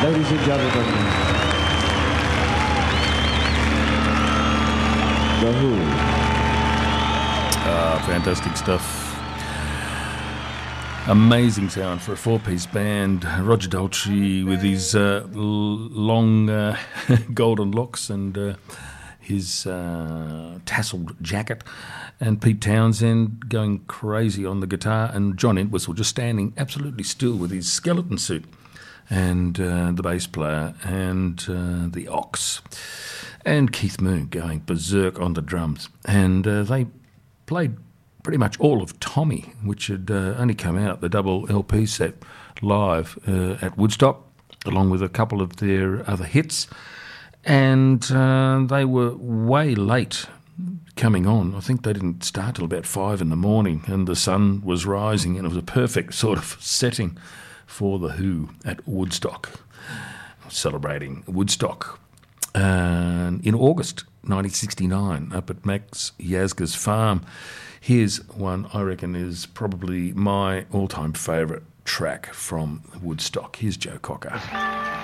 Ladies and gentlemen, The Who. Fantastic stuff. Amazing sound for a four-piece band. Roger Daltrey with his long golden locks and his tasselled jacket, and Pete Townsend going crazy on the guitar, and John Entwistle just standing absolutely still with his skeleton suit, and the bass player and the Ox, and Keith Moon going berserk on the drums. And they played pretty much all of Tommy, which had only come out, the double LP set, live at Woodstock, along with a couple of their other hits. And they were way late coming on. I think they didn't start till about 5 in the morning, and the sun was rising, and it was a perfect sort of setting for The Who at Woodstock, celebrating Woodstock in August 1969 up at Max Yasgur's farm. Here's one I reckon is probably my all-time favourite track from Woodstock. Here's Joe Cocker.